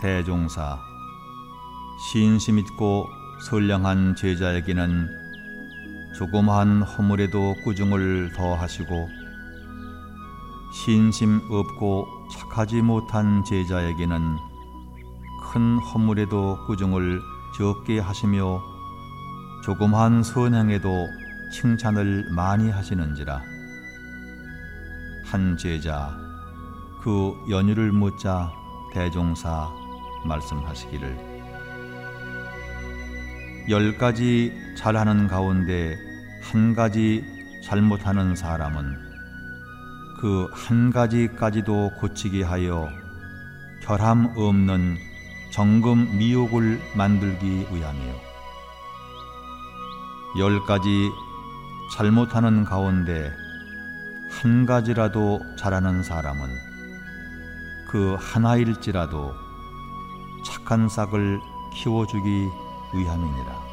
대종사 신심 있고 선량한 제자에게는 조그마한 허물에도 꾸중을 더하시고 신심 없고 착하지 못한 제자에게는 큰 허물에도 꾸중을 적게 하시며 조그마한 선행에도 칭찬을 많이 하시는지라. 한 제자 그 연유를 묻자 대종사 말씀하시기를 10가지 잘하는 가운데 1가지 잘못하는 사람은 그 1가지까지도 고치게 하여 결함 없는 정금 미옥을 만들기 위함이요 10가지 잘못하는 가운데 1가지라도 잘하는 사람은 그 하나일지라도 착한 싹을 키워주기 위함이니라.